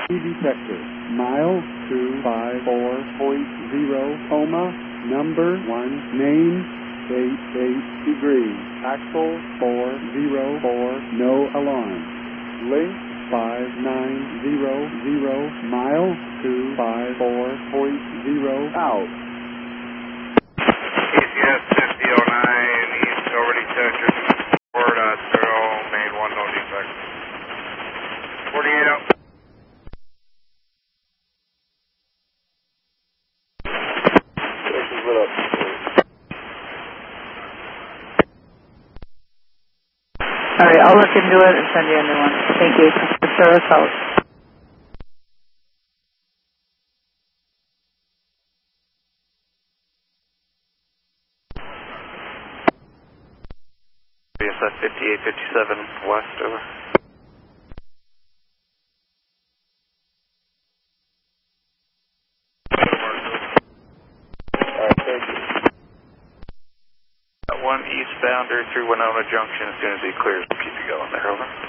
detector. Mile 254.0, Coma, number 1, name, 88 degrees, axle 404, no alarm. Link 5900, mile 254.0, out. ECS 5009, East already touched. Word, 0, main 1, no defect. 48 out. Alright, I'll look into it and send you a new one. Thank you. Service out. BSF 5857 West, over. One eastbounder through Winona Junction. As soon as he clears, we'll keep you going there, over.